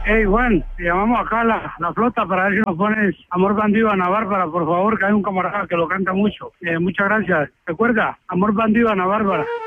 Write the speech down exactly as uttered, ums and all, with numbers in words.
Hey Juan, te llamamos acá a la, la flota para ver si nos pones Amor Bandido Ana Bárbara, por favor, que hay un camarada que lo canta mucho. Eh, muchas gracias. Recuerda, Amor Bandido Ana Bárbara.